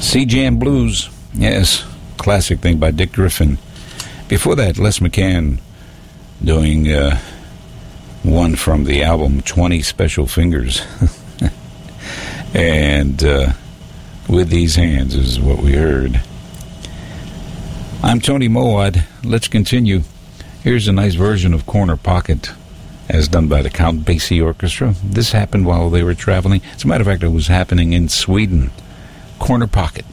Sea Jam Blues, yes, classic thing by Dick Griffin. Before that, Les McCann doing one from the album 20 Special Fingers. And With These Hands is what we heard. I'm Tony Mowat. Let's continue. Here's a nice version of Corner Pocket as done by the Count Basie Orchestra. This happened while they were traveling. As a matter of fact, it was happening in Sweden. Corner Pocket.